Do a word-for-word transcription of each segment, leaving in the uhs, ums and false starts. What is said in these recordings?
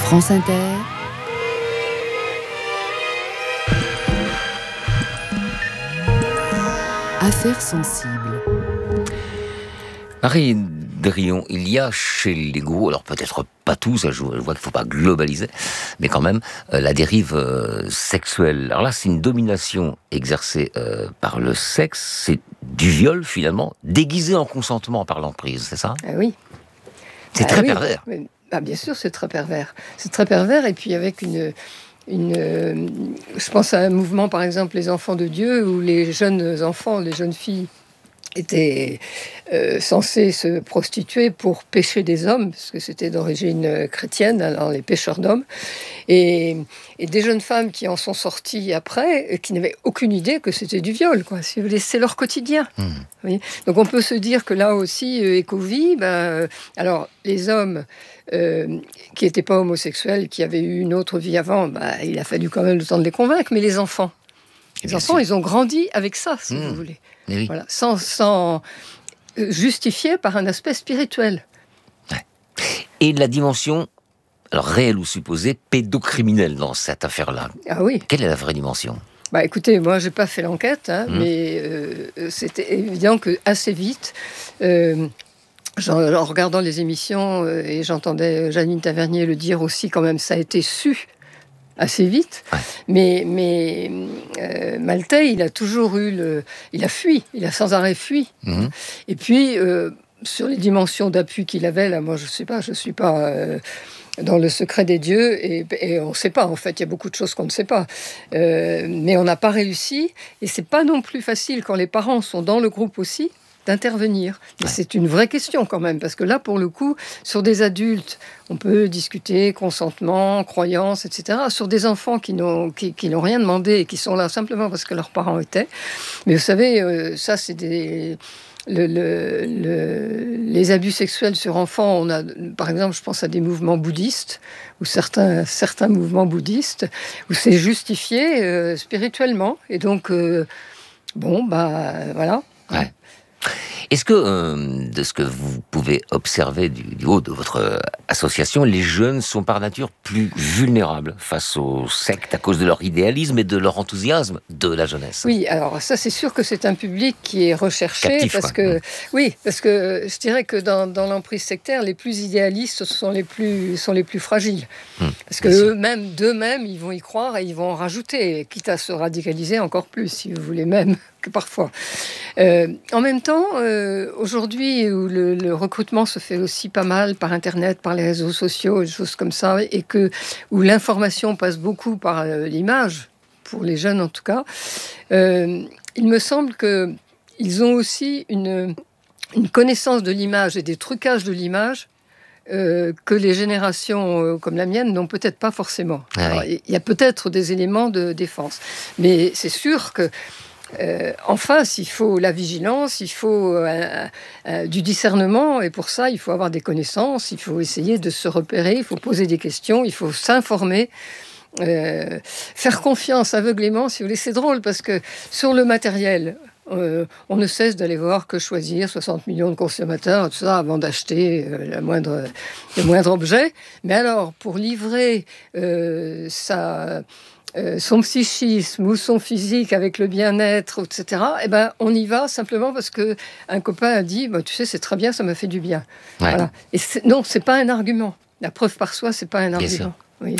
France Inter, Affaires sensibles. Marie Drillon, il y a chez les gourous, alors peut-être pas tous, je vois qu'il ne faut pas globaliser, mais quand même, euh, la dérive euh, sexuelle. Alors là, c'est une domination exercée euh, par le sexe, c'est du viol finalement, déguisé en consentement par l'emprise, c'est ça ? Ah oui. C'est ah très oui. pervers. Ah, bien sûr, c'est très pervers. C'est très pervers, et puis avec une... Une, euh, je pense à un mouvement, par exemple, les enfants de Dieu, où les jeunes enfants, les jeunes filles étaient euh, censés se prostituer pour pêcher des hommes, parce que c'était d'origine chrétienne, alors les pêcheurs d'hommes, et, et des jeunes femmes qui en sont sorties après, et qui n'avaient aucune idée que c'était du viol, quoi. Si vous voulez, c'est leur quotidien. Mmh. Oui. Donc on peut se dire que là aussi, euh, Ecovie, ben, euh, alors les hommes euh, qui n'étaient pas homosexuels, qui avaient eu une autre vie avant, ben, il a fallu quand même le temps de les convaincre, mais les enfants, les enfants, sûr. Ils ont grandi avec ça, si mmh. vous voulez. Oui. Voilà, sans, sans justifier par un aspect spirituel. Ouais. Et la dimension, alors réelle ou supposée, pédocriminelle dans cette affaire-là. Ah oui. Quelle est la vraie dimension ? Bah écoutez, moi j'ai pas fait l'enquête, hein, mmh. mais euh, c'était évident que assez vite, euh, en, en regardant les émissions euh, et j'entendais Janine Tavernier le dire aussi, quand même, ça a été su assez vite, ouais. mais, mais euh, Maltais, il a toujours eu le... Il a fui, il a sans arrêt fui. Mmh. Et puis, euh, sur les dimensions d'appui qu'il avait, là, moi, je sais pas, je suis pas euh, dans le secret des dieux, et, et on ne sait pas, en fait, il y a beaucoup de choses qu'on ne sait pas. Euh, mais on n'a pas réussi, et c'est pas non plus facile, quand les parents sont dans le groupe aussi, d'intervenir. Mais ouais. C'est une vraie question quand même, parce que là, pour le coup, sur des adultes, on peut discuter consentement, croyance, et cetera. Sur des enfants qui n'ont, qui, qui n'ont rien demandé et qui sont là simplement parce que leurs parents étaient. Mais vous savez, euh, ça, c'est des... Le, le, le, les abus sexuels sur enfants, on a, par exemple, je pense à des mouvements bouddhistes, ou certains, certains mouvements bouddhistes, où c'est justifié euh, spirituellement. Et donc, euh, bon, bah, voilà. Ouais. Est-ce que, euh, de ce que vous pouvez observer du, du haut de votre euh, association, les jeunes sont par nature plus vulnérables face aux sectes à cause de leur idéalisme et de leur enthousiasme de la jeunesse ? Oui, alors ça, c'est sûr que c'est un public qui est recherché. Captif, parce quoi. que Mmh. Oui, parce que je dirais que dans, dans l'emprise sectaire, les plus idéalistes sont les plus, sont les plus fragiles. Mmh. Parce qu'eux-mêmes, d'eux-mêmes, ils vont y croire et ils vont en rajouter, quitte à se radicaliser encore plus, si vous voulez, même que parfois. Euh, en même temps, euh, aujourd'hui, où le, le recrutement se fait aussi pas mal par Internet, par les réseaux sociaux, des choses comme ça, et que, où l'information passe beaucoup par euh, l'image, pour les jeunes en tout cas, euh, il me semble qu'ils ont aussi une, une connaissance de l'image et des trucages de l'image Euh, que les générations euh, comme la mienne n'ont peut-être pas forcément. Ah Alors, oui. Il y a peut-être des éléments de défense, mais c'est sûr que euh, en face, il faut la vigilance, il faut euh, euh, du discernement, et pour ça, il faut avoir des connaissances, il faut essayer de se repérer, il faut poser des questions, il faut s'informer. Euh, faire confiance aveuglément, si vous voulez. C'est drôle parce que sur le matériel, euh, on ne cesse d'aller voir que choisir soixante millions de consommateurs, tout ça, avant d'acheter euh, la moindre, le moindre objet. Mais alors, pour livrer euh, sa, euh, son psychisme ou son physique avec le bien-être, et cetera, eh ben, on y va simplement parce qu'un copain a dit bah, « Tu sais, c'est très bien, ça m'a fait du bien. Ouais. » Voilà. Et c'est, non, c'est pas un argument. La preuve par soi, c'est pas un argument. Oui.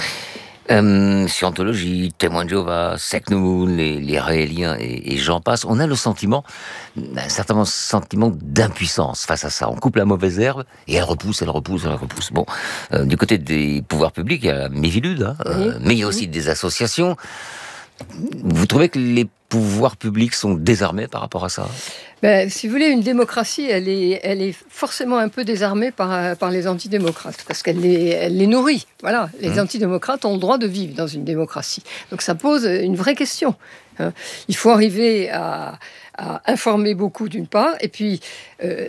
Euh, Scientologie, Témoins de Jéhovah, Secte Moon, les, les Raéliens et, et j'en passe, on a le sentiment, un certain sentiment d'impuissance face à ça. On coupe la mauvaise herbe et elle repousse, elle repousse, elle repousse. Bon, euh, du côté des pouvoirs publics, il y a la Miviludes, hein, oui. euh, mais il y a aussi des associations. Vous trouvez que les pouvoirs publics sont désarmés par rapport à ça ? Ben, si vous voulez, une démocratie, elle est, elle est forcément un peu désarmée par, par les antidémocrates, parce qu'elle les, elle les nourrit. Voilà, les mmh. antidémocrates ont le droit de vivre dans une démocratie. Donc ça pose une vraie question. Hein. Il faut arriver à, à informer beaucoup, d'une part, et puis euh,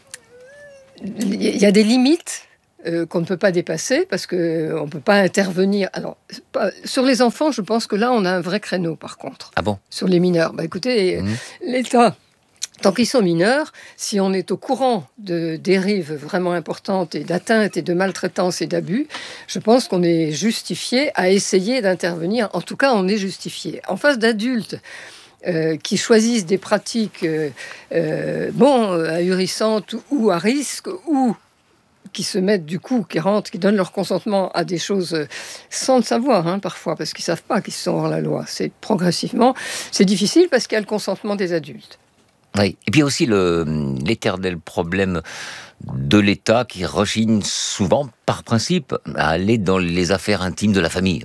il y a des limites Euh, qu'on ne peut pas dépasser parce qu'on ne peut pas intervenir. Alors, pas, sur les enfants, je pense que là, on a un vrai créneau, par contre. Ah bon ? Sur les mineurs. Bah, écoutez, mmh. l'État Tant qu'ils sont mineurs, si on est au courant de dérives vraiment importantes et d'atteintes et de maltraitance et d'abus, je pense qu'on est justifié à essayer d'intervenir. En tout cas, on est justifié. En face d'adultes euh, qui choisissent des pratiques euh, euh, bon, ahurissantes ou à risque, ou qui se mettent du coup, qui rentrent, qui donnent leur consentement à des choses sans le savoir, hein, parfois, parce qu'ils ne savent pas qu'ils sont hors la loi. C'est progressivement, c'est difficile parce qu'il y a le consentement des adultes. Oui. Et puis aussi le, l'éternel problème de l'État qui rechigne souvent, par principe, à aller dans les affaires intimes de la famille.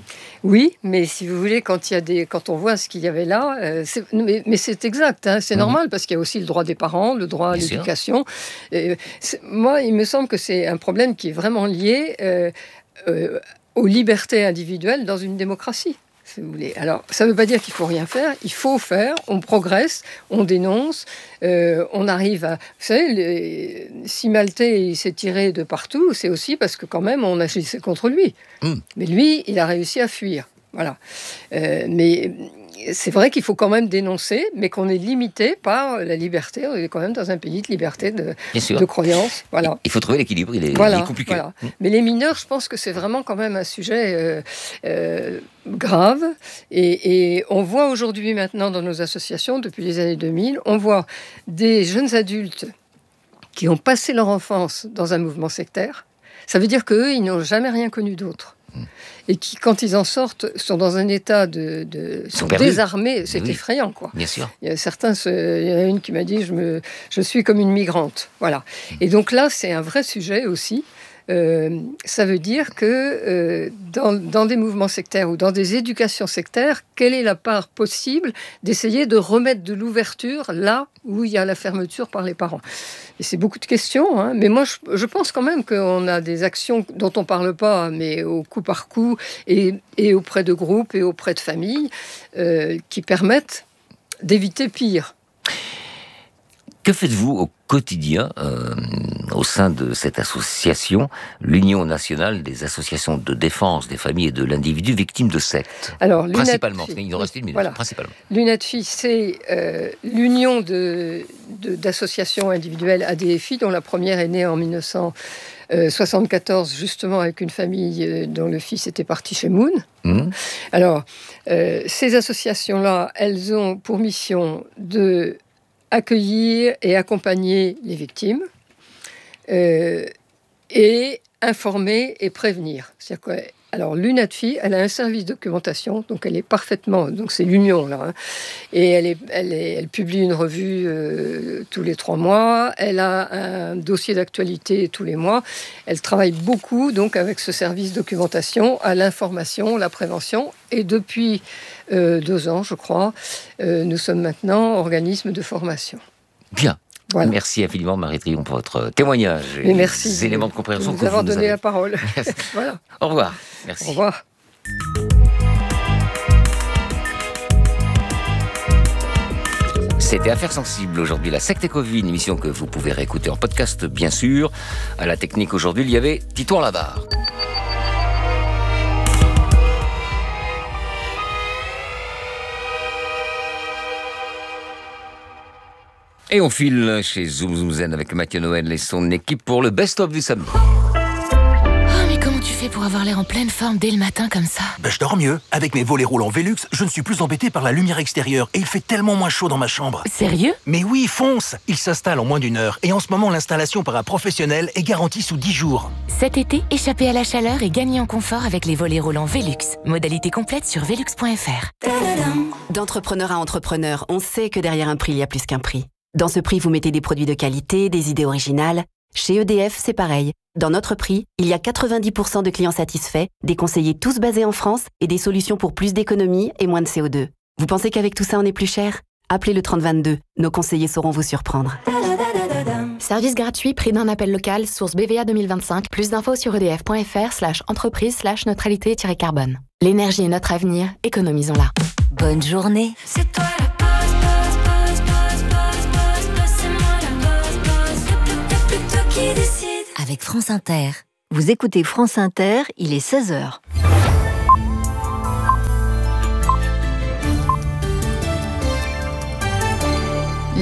Oui, mais si vous voulez, quand, il y a des, quand on voit ce qu'il y avait là, euh, c'est, mais, mais c'est exact, hein, c'est mmh. normal, parce qu'il y a aussi le droit des parents, le droit à Bien l'éducation. Euh, moi, il me semble que c'est un problème qui est vraiment lié euh, euh, aux libertés individuelles dans une démocratie. Si vous voulez. Alors, ça ne veut pas dire qu'il ne faut rien faire, il faut faire, on progresse, on dénonce, euh, on arrive à... Vous savez, les... si Maltais il s'est tiré de partout, c'est aussi parce que quand même on agissait contre lui. Mmh. Mais lui, il a réussi à fuir. Voilà. Euh, mais c'est vrai qu'il faut quand même dénoncer, mais qu'on est limité par la liberté. On est quand même dans un pays de liberté de, de croyance. Voilà. Il faut trouver l'équilibre, il est, voilà, il est compliqué. Voilà. Mmh. Mais les mineurs, je pense que c'est vraiment quand même un sujet euh, euh, grave. Et, et on voit aujourd'hui maintenant dans nos associations, depuis les années deux mille, on voit des jeunes adultes qui ont passé leur enfance dans un mouvement sectaire. Ça veut dire qu'eux, ils n'ont jamais rien connu d'autre. Et qui, quand ils en sortent, sont dans un état de... de sont désarmés. C'est oui. effrayant, quoi. Bien sûr. Il y a certains... Il y en a une qui m'a dit, je, me, je suis comme une migrante. Voilà. Et donc là, c'est un vrai sujet aussi. Euh, ça veut dire que euh, dans, dans des mouvements sectaires ou dans des éducations sectaires, quelle est la part possible d'essayer de remettre de l'ouverture là où il y a la fermeture par les parents. Et c'est beaucoup de questions, hein, mais moi je, je pense quand même qu'on a des actions dont on ne parle pas, mais au coup par coup, et, et auprès de groupes et auprès de familles, euh, qui permettent d'éviter pire. Que faites-vous au quotidien euh, au sein de cette association, l'Union nationale des associations de défense des familles et de l'individu victime de sectes? Alors, principalement, il nous reste une minute, voilà. principalement. L'UNADFI, c'est euh, l'union de, de, d'associations individuelles A D F I, dont la première est née en dix-neuf cent soixante-quatorze, justement avec une famille dont le fils était parti chez Moon. Mmh. Alors, euh, ces associations-là, elles ont pour mission de accueillir et accompagner les victimes, euh, et informer et prévenir. C'est-à-dire que, alors, l'UNADFI, elle a un service de documentation, donc elle est parfaitement... Donc, c'est l'union, là. Hein, et elle, est, elle, est, elle publie une revue euh, tous les trois mois. Elle a un dossier d'actualité tous les mois. Elle travaille beaucoup, donc, avec ce service de documentation, à l'information, la prévention. Et depuis euh, deux ans, je crois, euh, nous sommes maintenant organisme de formation. Bien. Voilà. Merci infiniment, Marie Trillon, pour votre témoignage et, et merci les éléments de compréhension de que vous avoir nous donné avez. la parole. Voilà. Au revoir. Merci. Au revoir. C'était Affaires sensibles aujourd'hui, la secte et Covid, une émission que vous pouvez réécouter en podcast, bien sûr. À la technique aujourd'hui, il y avait Titouan Labarre. Et on file chez Zoom Zoom Zen avec Mathieu Noël et son équipe pour le best-of du samedi. Oh, mais comment tu fais pour avoir l'air en pleine forme dès le matin comme ça? Ben, je dors mieux. Avec mes volets roulants Velux, je ne suis plus embêté par la lumière extérieure et il fait tellement moins chaud dans ma chambre. Sérieux? Mais oui, fonce! Il s'installe en moins d'une heure et en ce moment, l'installation par un professionnel est garantie sous dix jours. Cet été, échappez à la chaleur et gagnez en confort avec les volets roulants Velux. Modalité complète sur velux point f r. D'entrepreneur à entrepreneur, on sait que derrière un prix, il y a plus qu'un prix. Dans ce prix, vous mettez des produits de qualité, des idées originales. Chez E D F, c'est pareil. Dans notre prix, il y a quatre-vingt-dix pour cent de clients satisfaits, des conseillers tous basés en France et des solutions pour plus d'économies et moins de C O deux. Vous pensez qu'avec tout ça, on est plus cher? Appelez le trente vingt-deux. Nos conseillers sauront vous surprendre. Service gratuit, prix d'un appel local, source B V A deux mille vingt-cinq. Plus d'infos sur edf point f r slash entreprise slash neutralité-carbone. L'énergie est notre avenir, économisons-la. Bonne journée. C'est toi la boss, boss, boss, boss, boss, boss, boss, c'est moi la boss, boss, c'est plutôt qui décide. Avec France Inter. Vous écoutez France Inter, il est seize heures.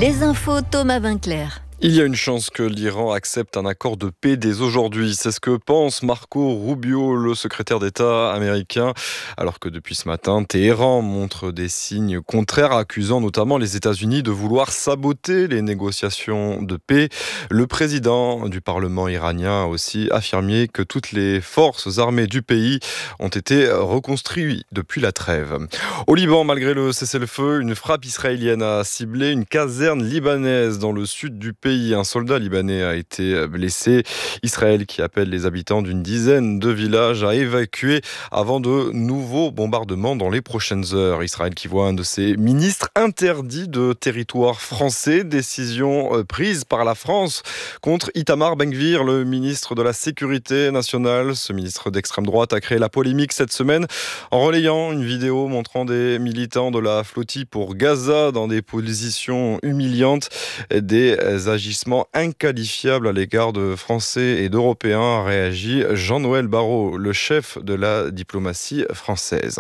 Les infos, Thomas Vinclair. Il y a une chance que l'Iran accepte un accord de paix dès aujourd'hui. C'est ce que pense Marco Rubio, le secrétaire d'État américain. Alors que depuis ce matin, Téhéran montre des signes contraires, accusant notamment les États-Unis de vouloir saboter les négociations de paix. Le président du Parlement iranien a aussi affirmé que toutes les forces armées du pays ont été reconstruites depuis la trêve. Au Liban, malgré le cessez-le-feu, une frappe israélienne a ciblé une caserne libanaise dans le sud du pays. Un soldat libanais a été blessé. Israël qui appelle les habitants d'une dizaine de villages à évacuer avant de nouveaux bombardements dans les prochaines heures. Israël qui voit un de ses ministres interdit de territoire français. Décision prise par la France contre Itamar Ben-Gvir, le ministre de la Sécurité nationale. Ce ministre d'extrême droite a créé la polémique cette semaine en relayant une vidéo montrant des militants de la flottille pour Gaza dans des positions humiliantes, des agissements inqualifiables à l'égard de Français et d'Européens, a réagi Jean-Noël Barrot, le chef de la diplomatie française.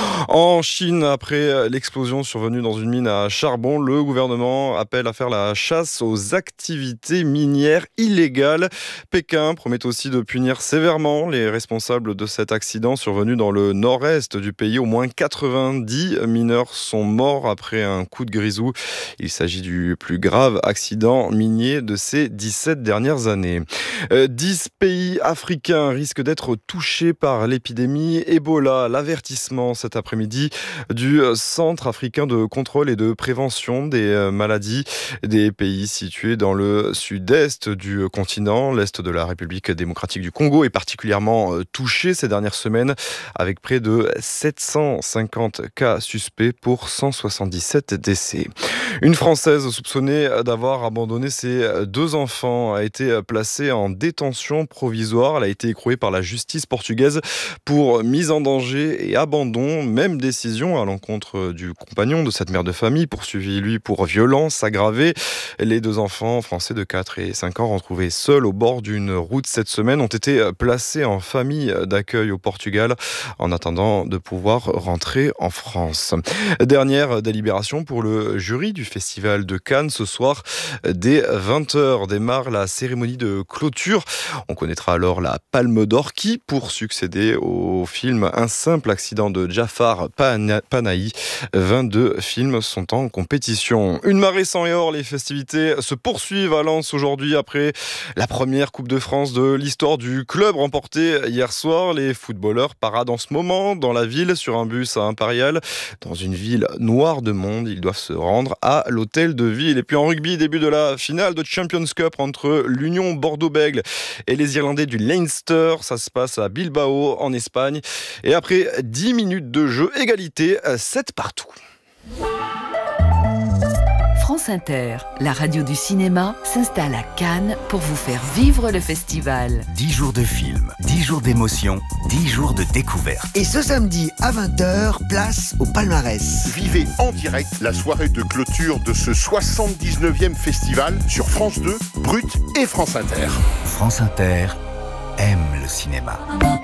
En Chine, après l'explosion survenue dans une mine à charbon, le gouvernement appelle à faire la chasse aux activités minières illégales. Pékin promet aussi de punir sévèrement les responsables de cet accident survenu dans le nord-est du pays. Au moins quatre-vingt-dix mineurs sont morts après un coup de grisou. Il s'agit du plus grave accident minier de ces dix-sept dernières années. Euh, dix pays africains risquent d'être touchés par l'épidémie Ebola. L'avertissement cet après-midi du Centre africain de contrôle et de prévention des maladies. Des pays situés dans le sud-est du continent. L'est de la République démocratique du Congo est particulièrement touché ces dernières semaines, avec près de sept cent cinquante cas suspects pour cent soixante-dix-sept décès. Une Française soupçonnée d'avoir abandonné ses deux enfants a été placée en détention provisoire. Elle a été écrouée par la justice portugaise pour mise en danger et abandon. Même décision à l'encontre du compagnon de cette mère de famille, poursuivi lui pour violence aggravée. Les deux enfants français de quatre et cinq ans retrouvés seuls au bord d'une route cette semaine ont été placés en famille d'accueil au Portugal en attendant de pouvoir rentrer en France. Dernière délibération pour le jury du Festival de Cannes. Ce soir, dès vingt heures démarre la cérémonie de clôture. On connaîtra alors la Palme d'Or qui, pour succéder au film Un simple accident de Jafar Panahi, vingt-deux films sont en compétition. Une marée sang et or, les festivités se poursuivent à Lens aujourd'hui après la première Coupe de France de l'histoire du club remportée hier soir. Les footballeurs paradent en ce moment dans la ville sur un bus à Impérial. Dans une ville noire de monde, ils doivent se rendre à l'hôtel de ville. Et puis en rugby, début de la finale de Champions Cup entre l'Union Bordeaux-Bègles et les Irlandais du Leinster. Ça se passe à Bilbao, en Espagne. Et après dix minutes de jeu, égalité, sept partout. France Inter, la radio du cinéma, s'installe à Cannes pour vous faire vivre le festival. dix jours de films, dix jours d'émotion, dix jours de découverte. Et ce samedi à vingt heures, place au palmarès. Vivez en direct la soirée de clôture de ce soixante-dix-neuvième festival sur France deux, Brut et France Inter. France Inter aime le cinéma.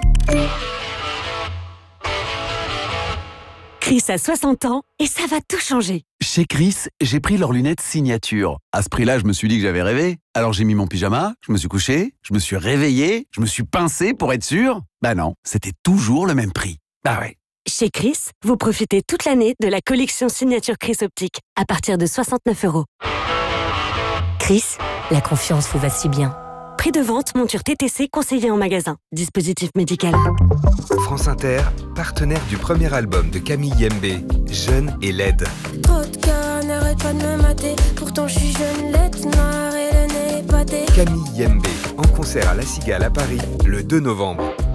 Chris a soixante ans et ça va tout changer. Chez Chris, j'ai pris leurs lunettes signature. À ce prix-là, je me suis dit que j'avais rêvé. Alors j'ai mis mon pyjama, je me suis couché, je me suis réveillé, je me suis pincé pour être sûr. Bah non, c'était toujours le même prix. Bah ouais. Chez Chris, vous profitez toute l'année de la collection signature Chris Optique à partir de soixante-neuf euros. Chris, la confiance vous va si bien. Prix de vente, monture T T C conseillée en magasin. Dispositif médical. France Inter, partenaire du premier album de Camille Yembe, Jeune et laide. Trop de cœur, n'arrête pas de me mater. Pourtant je suis jeune, laide, noire et le nez épaté. Camille Yembe, en concert à La Cigale à Paris, le deux novembre.